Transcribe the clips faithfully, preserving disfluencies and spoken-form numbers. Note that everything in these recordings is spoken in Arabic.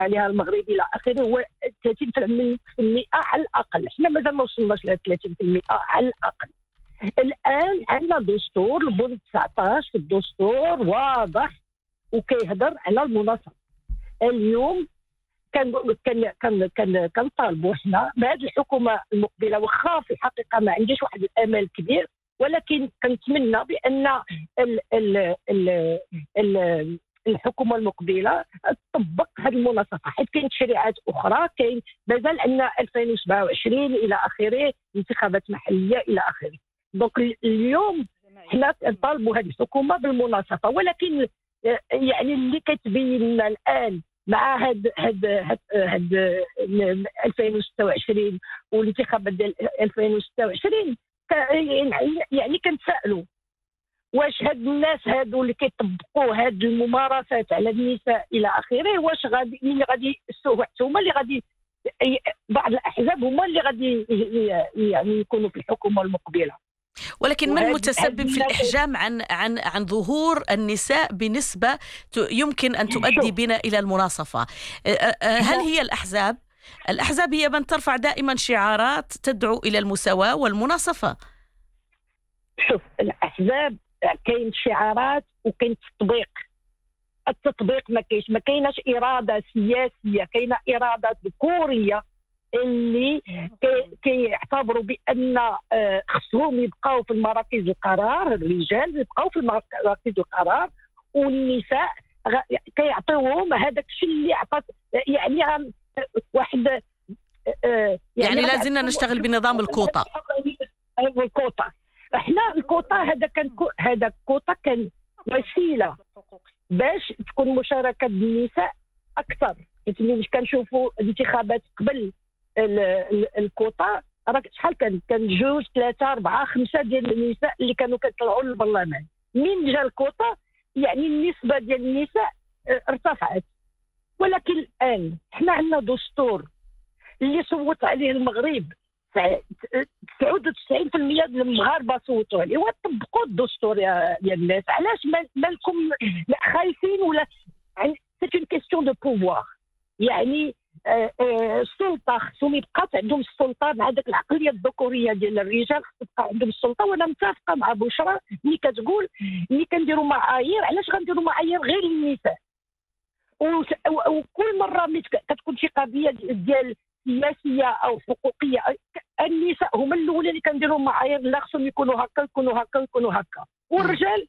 عليها المغرب الى اخره هو ثلاثين بالمئة على الاقل. احنا مازال ما وصلناش ل ثلاثين بالمئة على الاقل. الان عندنا دستور البند تسعطاش في الدستور واضح وكيهضر على المناصفه. اليوم كان كان كان كان كنطالبوا حنا بهذه الحكومه المقبله، واخا في الحقيقه ما عنديش واحد الامل كبير، ولكن كنتمنى بان ال ال ال ال الحكومه المقبله تطبق هذه المناصفه، حيت كاين تشريعات اخرى، كاين مازال عندنا ألفين وسبعة وعشرين الى اخره، انتخابات محليه الى اخره. دونك اليوم حنا نطالبوا هذه الحكومه بالمناصفه، ولكن يعني اللي كتبين لنا الان مع هاد هاد هاد, هاد ألفين وستة وعشرين والانتخابات ديال ألفين وستة وعشرين يعني كنتسائلوا واش هاد الناس هادو اللي كيطبقوا هاد الممارسات على النساء الى اخره، واش غادي اللي غادي هما اللي غادي بعض الاحزاب هما اللي غادي يعني يكونوا في الحكومه المقبله. ولكن من المتسبب في الإحجام عن عن عن ظهور النساء بنسبة يمكن أن تؤدي بنا إلى المناصفة؟ هل هي الأحزاب؟ الأحزاب هي من ترفع دائما شعارات تدعو إلى المساواة والمناصفة. شوف، الأحزاب كاين شعارات وكاين تطبيق. التطبيق ما كاينش، ما كايناش إرادة سياسية، كاينة إرادة ذكورية اللي كيعتبروا بان خصهم يبقاو في المراكز القرار، الرجال يبقاو في مراكز القرار والنساء كيعطيوهم هذاك الشيء اللي عطات يعني واحد يعني, يعني لازمنا نشتغل بنظام الكوطه. الكوطه احنا الكوطه هذا كان هذا الكوطه كان وسيله باش تكون مشاركه النساء اكثر. ملي كنشوفوا الانتخابات قبل الكوطه راك شحال كان كان جوج ثلاثه اربعه خمسه ديال النساء اللي كانوا كيطلعوا للبرلمان. من جا الكوطه يعني النسبه ديال النساء ارتفعت. ولكن الان حنا عندنا دستور اللي صوت عليه المغرب، تسعة وتسعين بالمئة ديال المغاربه صوتوا عليه، وطبقوا الدستور يا الناس. علاش مالكم خايفين؟ ولا سي اون كيستيون دو بوفوار، يعني السلطه خصهم يبقى عندهم السلطه مع ديك العقليه الذكوريه ديال الرجال، خص تبقى عندهم السلطه. وانا متفقه مع بشرى ملي كتقول ملي كنديروا معايير، علاش غنديروا معايير غير للنساء؟ وكل مره ملي كتكون شي قضيه ديال سياسيه او حقوقيه النساء هما الاولين اللي كنديروا معايير، لا خصهم يكونوا هكا يكونوا هكا يكونوا هكا. والرجال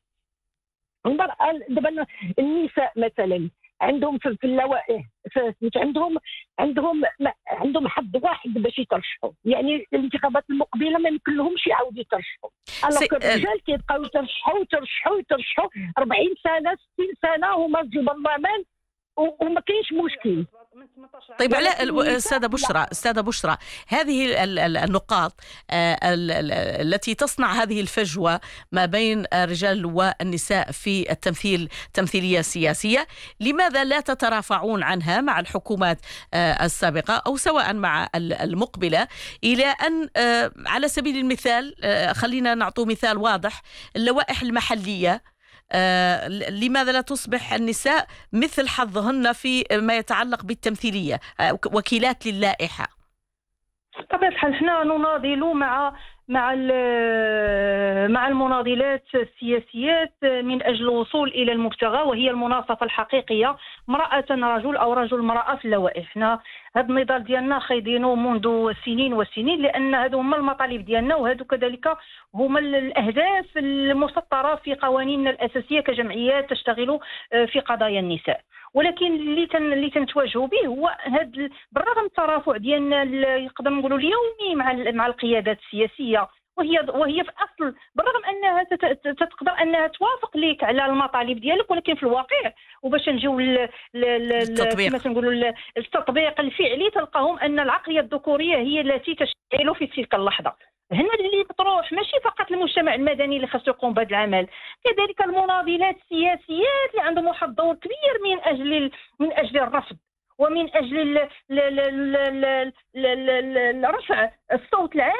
دابا النساء مثلا عندهم في اللوائح عندهم عندهم عندهم حد واحد باش يترشحوا، يعني الانتخابات المقبله ما يمكن لهمش يعاودوا يترشحوا. الوغ الرجال كيبقاو يترشحوا يترشحوا يترشحوا أربعين سنه ستين سنه هما في البرلمان وما كاينش مشكل. طيب على استاذه بشرى استاذه بشرى هذه النقاط التي تصنع هذه الفجوه ما بين الرجال والنساء في التمثيل التمثيليه السياسيه، لماذا لا تترافعون عنها مع الحكومات السابقه او سواء مع المقبله، الى ان على سبيل المثال خلينا نعطوا مثال واضح، اللوائح المحليه آه، لماذا لا تصبح النساء مثل حظهن في ما يتعلق بالتمثيلية، آه، وكيلات للائحة؟ بطبيعة الحال حنا نناضل مع مع مع المناضلات السياسيات من أجل الوصول إلى المبتغى، وهي المناصفة الحقيقية، امرأة رجل أو رجل امرأة في اللوائح. حنا هذا النضال ديالنا خايدينه منذ سنين وسنين، لأن هذو هما المطالب ديالنا، وهذو كذلك هما الأهداف المسطرة في قوانيننا الأساسية كجمعيات تشتغل في قضايا النساء. ولكن اللي تن اللي تنتواجهوا به هو هذا، بالرغم الترافع ديالنا نقدر نقولوا اليومي مع مع القيادات السياسيه، وهي وهي في الاصل بالرغم انها تقدر انها توافق لك على المطالب ديالك، ولكن في الواقع وباش نجيو كما تنقولوا التطبيق الفعلي تلقاهم ان العقليه الذكوريه هي التي تشتغل في تلك اللحظه. هنا اللي بتروح ماشي فقط المجتمع المدني اللي خاصو يقوم بهذا العمل، كذلك المناضلات السياسيات اللي عندهم واحد الدور كبير من اجل من اجل الرفض ومن اجل رفع الصوت العالي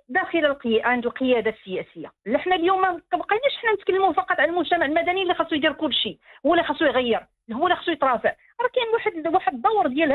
داخل القي... عند القياده السياسيه. اللي حنا اليوم ما بقيناش حنا نتكلموا فقط على المجتمع المدني اللي خاصو يدير كل شيء، هو اللي خاصو يغير، هو اللي خاصو يترافع. راه كاين واحد واحد الدور ديال